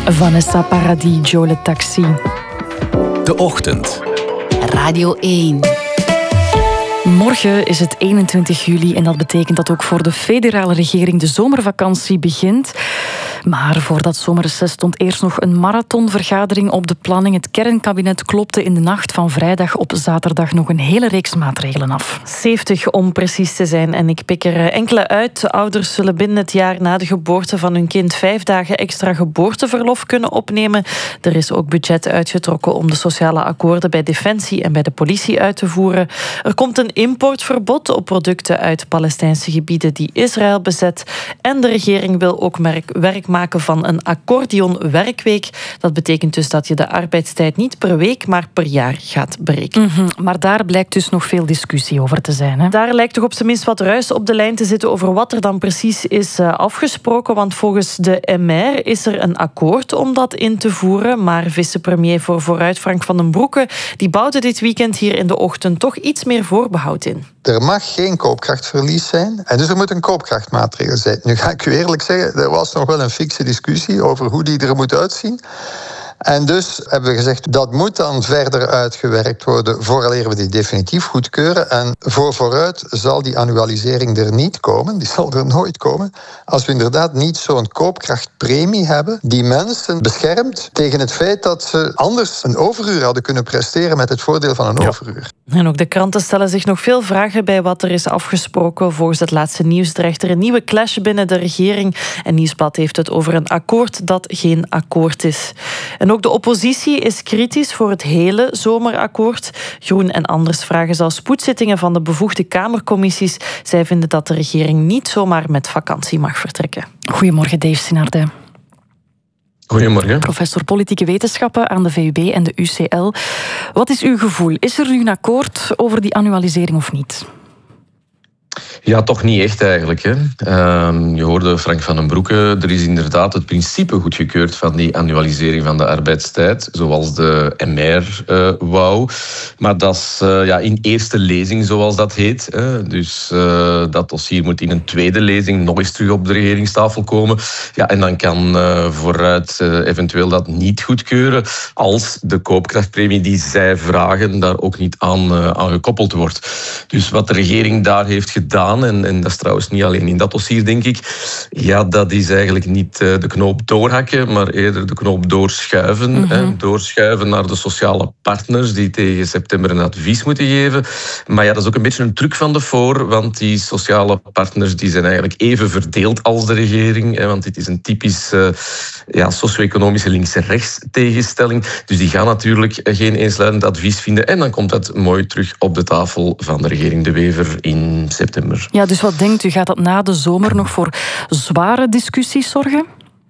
Vanessa Paradis, Joe Le Taxi. De Ochtend. Radio 1. Morgen is het 21 juli en dat betekent dat ook voor de federale regering de zomervakantie begint. Maar voor dat zomerreces stond eerst nog een marathonvergadering op de planning. Het kernkabinet klopte in de nacht van vrijdag op zaterdag nog een hele reeks maatregelen af. 70 om precies te zijn. En ik pik er enkele uit. Ouders zullen binnen het jaar na de geboorte van hun kind 5 dagen extra geboorteverlof kunnen opnemen. Er is ook budget uitgetrokken om de sociale akkoorden bij Defensie en bij de politie uit te voeren. Er komt een importverbod op producten uit Palestijnse gebieden die Israël bezet. En de regering wil ook werk maken van een accordeon-werkweek. Dat betekent dus dat je de arbeidstijd niet per week, maar per jaar gaat berekenen. Maar daar blijkt dus nog veel discussie over te zijn. Hè? Daar lijkt toch op zijn minst wat ruis op de lijn te zitten over wat er dan precies is afgesproken. Want volgens de MR is er een akkoord om dat in te voeren. Maar vicepremier voor Vooruit Frank van den Broeke die bouwde dit weekend hier in de ochtend toch iets meer voorbehoud in. Er mag geen koopkrachtverlies zijn. En dus er moet een koopkrachtmaatregel zijn. Nu ga ik u eerlijk zeggen, er was nog wel een fikse discussie over hoe die er moet uitzien. En dus hebben we gezegd, dat moet dan verder uitgewerkt worden vooraleer we die definitief goedkeuren. En vooruit zal die annualisering er niet komen, die zal er nooit komen, als we inderdaad niet zo'n koopkrachtpremie hebben die mensen beschermt tegen het feit dat ze anders een overuur hadden kunnen presteren met het voordeel van een overuur. En ook de kranten stellen zich nog veel vragen bij wat er is afgesproken. Volgens het laatste nieuws dreigt er een nieuwe clash binnen de regering. En Nieuwsblad heeft het over een akkoord dat geen akkoord is. En ook de oppositie is kritisch voor het hele zomerakkoord. Groen en Anders vragen zelfs spoedzittingen van de bevoegde Kamercommissies. Zij vinden dat de regering niet zomaar met vakantie mag vertrekken. Goedemorgen, Dave Sinardet. Goedemorgen. Professor politieke wetenschappen aan de VUB en de UCL. Wat is uw gevoel? Is er nu een akkoord over die annualisering of niet? Ja, toch niet echt eigenlijk. Hè. Je hoorde Frank van den Broeke. Er is inderdaad het principe goedgekeurd van die annualisering van de arbeidstijd, zoals de MR wou. Maar dat is in eerste lezing, zoals dat heet. Dus dat dossier moet in een tweede lezing nog eens terug op de regeringstafel komen. Ja, en dan kan Vooruit eventueel dat niet goedkeuren als de koopkrachtpremie die zij vragen daar ook niet aan gekoppeld wordt. Dus wat de regering daar heeft gedaan, en dat is trouwens niet alleen in dat dossier, denk ik, ja, dat is eigenlijk niet de knoop doorhakken, maar eerder de knoop doorschuiven. Doorschuiven naar de sociale partners die tegen september een advies moeten geven. Maar ja, dat is ook een beetje een truc van de voor, want die sociale partners die zijn eigenlijk even verdeeld als de regering, want dit is een typisch socio-economische links-rechts tegenstelling. Dus die gaan natuurlijk geen eensluidend advies vinden en dan komt dat mooi terug op de tafel van de regering De Wever in september. Ja, dus wat denkt u? Gaat dat na de zomer nog voor zware discussies zorgen?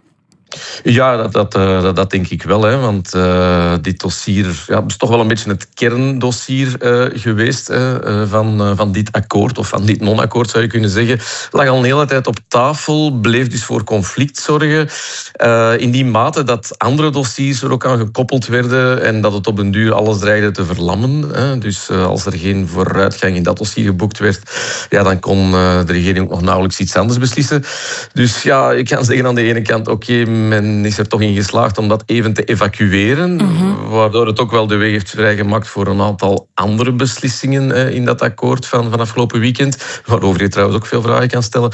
Ja, dat denk ik wel. Hè, want dit dossier is toch wel een beetje het kerndossier geweest van dit akkoord, of van dit non-akkoord zou je kunnen zeggen. Lag al een hele tijd op tafel, bleef dus voor conflict zorgen. In die mate dat andere dossiers er ook aan gekoppeld werden en dat het op den duur alles dreigde te verlammen. Dus als er geen vooruitgang in dat dossier geboekt werd, dan kon de regering ook nog nauwelijks iets anders beslissen. Dus ja, ik kan zeggen aan de ene kant, oké, men is er toch in geslaagd om dat even te evacueren, waardoor het ook wel de weg heeft vrijgemaakt voor een aantal andere beslissingen in dat akkoord van afgelopen weekend, waarover je trouwens ook veel vragen kan stellen.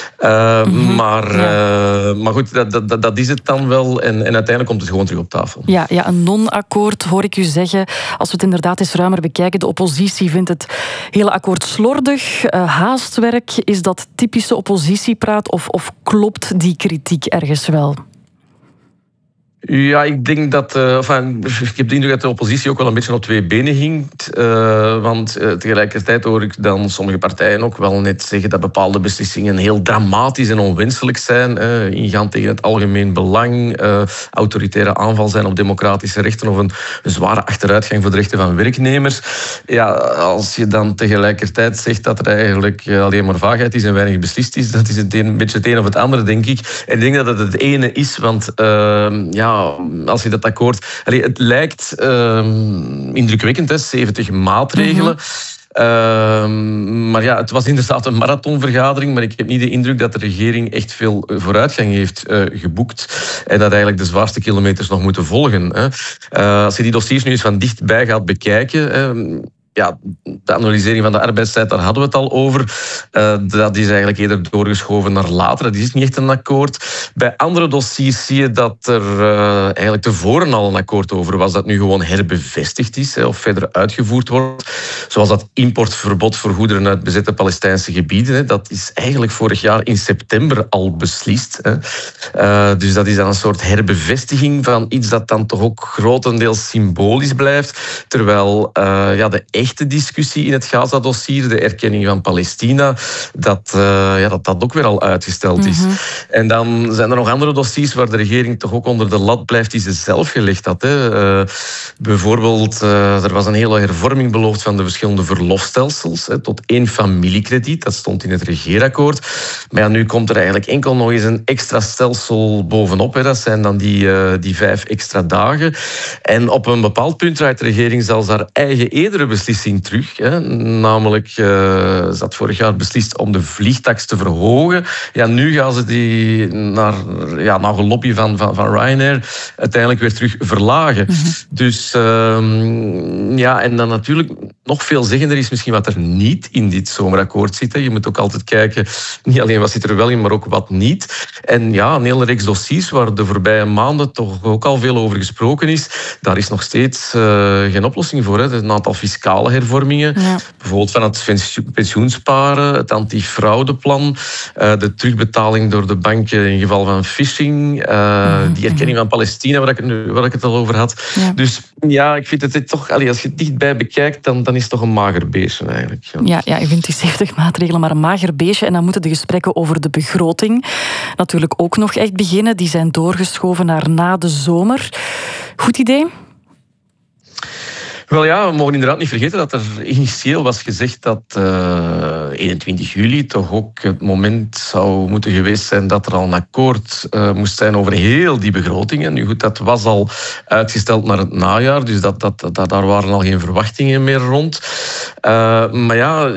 Maar goed, dat is het dan wel en uiteindelijk komt het gewoon terug op tafel. Ja, een non-akkoord hoor ik u zeggen. Als we het inderdaad eens ruimer bekijken, de oppositie vindt het hele akkoord slordig, haastwerk. Is dat typische oppositiepraat of klopt die kritiek ergens wel? Ja, ik denk dat... ik heb de indruk dat de oppositie ook wel een beetje op twee benen hinkt. Want tegelijkertijd hoor ik dan sommige partijen ook wel net zeggen dat bepaalde beslissingen heel dramatisch en onwenselijk zijn. Ingaan tegen het algemeen belang. Autoritaire aanval zijn op democratische rechten of een zware achteruitgang voor de rechten van werknemers. Ja, als je dan tegelijkertijd zegt dat er eigenlijk alleen maar vaagheid is en weinig beslist is, dat is een beetje het een of het andere, denk ik. En ik denk dat het ene is, want als je dat akkoord... het lijkt indrukwekkend, 70 maatregelen. Maar ja, het was inderdaad een marathonvergadering, maar ik heb niet de indruk dat de regering echt veel vooruitgang heeft geboekt en dat eigenlijk de zwaarste kilometers nog moeten volgen. Als je die dossiers nu eens van dichtbij gaat bekijken... Ja, de analysering van de arbeidstijd, daar hadden we het al over. Dat is eigenlijk eerder doorgeschoven naar later. Dat is niet echt een akkoord. Bij andere dossiers zie je dat er eigenlijk tevoren al een akkoord over was, dat nu gewoon herbevestigd is of verder uitgevoerd wordt. Zoals dat importverbod voor goederen uit bezette Palestijnse gebieden. Dat is eigenlijk vorig jaar in september al beslist. Dus dat is dan een soort herbevestiging van iets dat dan toch ook grotendeels symbolisch blijft. Terwijl de echte discussie in het Gaza-dossier, de erkenning van Palestina, dat ook weer al uitgesteld is. Mm-hmm. En dan zijn er nog andere dossiers waar de regering toch ook onder de lat blijft die ze zelf gelegd had. Bijvoorbeeld, er was een hele hervorming beloofd van de verschillende verlofstelsels tot 1 familiekrediet. Dat stond in het regeerakkoord. Maar ja, nu komt er eigenlijk enkel nog eens een extra stelsel bovenop. Dat zijn dan die 5 extra dagen. En op een bepaald punt draait de regering zelfs haar eigen eerdere beslissing terug. Namelijk, ze had vorig jaar beslist om de vliegtax te verhogen. Ja, nu gaan ze die naar gelobby van Ryanair uiteindelijk weer terug verlagen. Mm-hmm. Dus en dan natuurlijk nog veel zeggender is misschien wat er niet in dit zomerakkoord zit. Je moet ook altijd kijken, niet alleen wat zit er wel in, maar ook wat niet. En ja, een hele reeks dossiers waar de voorbije maanden toch ook al veel over gesproken is, daar is nog steeds geen oplossing voor. Een aantal fiscale hervormingen, bijvoorbeeld van het pensioensparen, het antifraudeplan, de terugbetaling door de banken in geval van phishing, die erkenning van Palestina, waar ik het al over had. Ja. Dus ja, ik vind het toch, als je het dichtbij bekijkt, dan is het toch een mager beestje eigenlijk. Ja, je vindt die 70 maatregelen maar een mager beestje. En dan moeten de gesprekken over de begroting natuurlijk ook nog echt beginnen. Die zijn doorgeschoven naar na de zomer. Goed idee? Wel ja, we mogen inderdaad niet vergeten dat er initieel was gezegd dat 21 juli toch ook het moment zou moeten geweest zijn dat er al een akkoord moest zijn over heel die begrotingen. Nu goed, dat was al uitgesteld naar het najaar, dus daar waren al geen verwachtingen meer rond. Maar ja,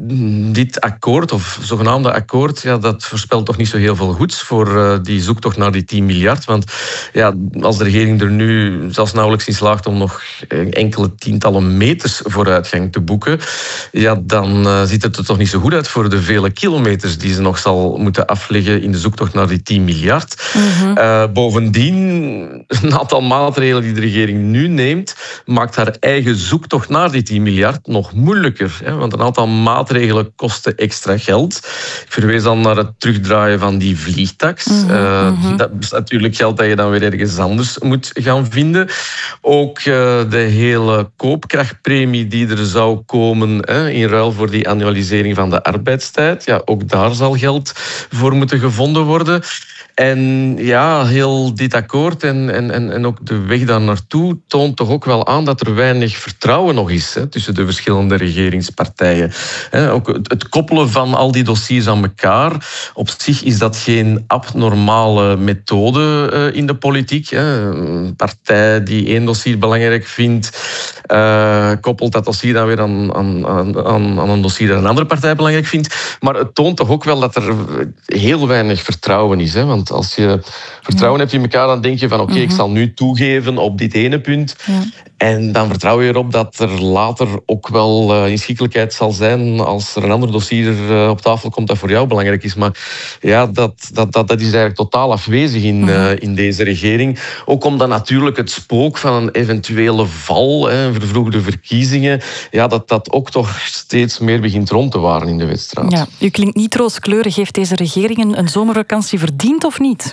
dit akkoord, of zogenaamde akkoord, dat voorspelt toch niet zo heel veel goeds voor die zoektocht naar die 10 miljard. Want ja, als de regering er nu zelfs nauwelijks in slaagt om nog enkele tientallen meters vooruitgang te boeken, ja, dan ziet het er toch niet zo goed uit voor de vele kilometers die ze nog zal moeten afleggen in de zoektocht naar die 10 miljard. Mm-hmm. Bovendien, een aantal maatregelen die de regering nu neemt, maakt haar eigen zoektocht naar die 10 miljard nog moeilijker. Want een aantal maatregelen kosten extra geld. Ik verwees al naar het terugdraaien van die vliegtax. Mm-hmm. Dat is natuurlijk geld dat je dan weer ergens anders moet gaan vinden. Ook de hele koopkrachtpremie die er zou komen in ruil voor die annualisering van de arbeidstijd. Ja, ook daar zal geld voor moeten gevonden worden. En ja, heel dit akkoord en ook de weg daar naartoe toont toch ook wel aan dat er weinig vertrouwen nog is tussen de verschillende regeringspartijen. Ook het koppelen van al die dossiers aan elkaar, op zich is dat geen abnormale methode in de politiek. Een partij die één dossier belangrijk vindt, koppelt dat dossier dan weer aan een dossier dat een andere partij belangrijk vindt. Maar het toont toch ook wel dat er heel weinig vertrouwen is. Want als je vertrouwen hebt in elkaar, dan denk je van oké, ik zal nu toegeven op dit ene punt. Ja. En dan vertrouw je erop dat er later ook wel inschikkelijkheid zal zijn als er een ander dossier op tafel komt dat voor jou belangrijk is. Maar ja, dat is eigenlijk totaal afwezig in deze regering. Ook omdat natuurlijk het spook van een eventuele val, vervroegde verkiezingen, ja, dat ook toch steeds meer begint rond te waren in de wedstrijd. Ja, u klinkt niet rooskleurig. Heeft deze regering een zomervakantie verdiend of niet?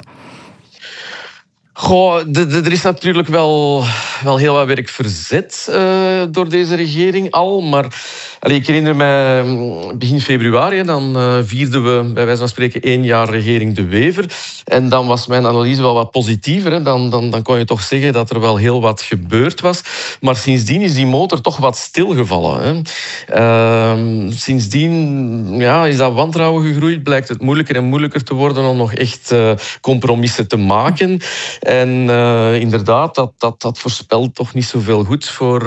Goh, er is natuurlijk wel heel wat werk verzet door deze regering al. Maar ik herinner me begin februari, dan vierden we bij wijze van spreken 1 jaar regering De Wever. En dan was mijn analyse wel wat positiever. Dan kon je toch zeggen dat er wel heel wat gebeurd was. Maar sindsdien is die motor toch wat stilgevallen. Sindsdien is dat wantrouwen gegroeid. Blijkt het moeilijker en moeilijker te worden om nog echt compromissen te maken. En inderdaad, dat voorspelt toch niet zoveel goed voor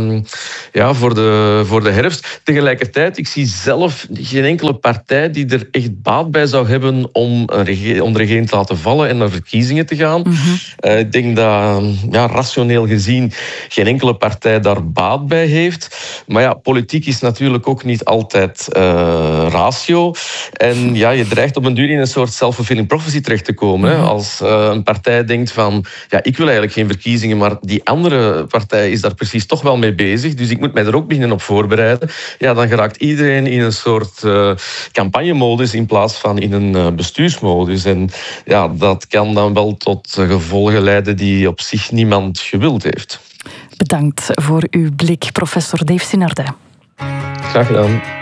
de herfst. Tegelijkertijd, ik zie zelf geen enkele partij die er echt baat bij zou hebben om de regering te laten vallen en naar verkiezingen te gaan. Ik denk dat, rationeel gezien, geen enkele partij daar baat bij heeft. Maar ja, politiek is natuurlijk ook niet altijd ratio. En ja, je dreigt op een duur in een soort self-fulfilling prophecy terecht te komen. Hè? Als een partij denkt van, ik wil eigenlijk geen verkiezingen, maar die andere partij is daar precies toch wel mee bezig, dus ik moet mij er ook beginnen op voorbereiden. Ja, dan geraakt iedereen in een soort campagnemodus in plaats van in een bestuursmodus. En ja, dat kan dan wel tot gevolgen leiden die op zich niemand gewild heeft. Bedankt voor uw blik, professor Dave Sinardet. Graag gedaan.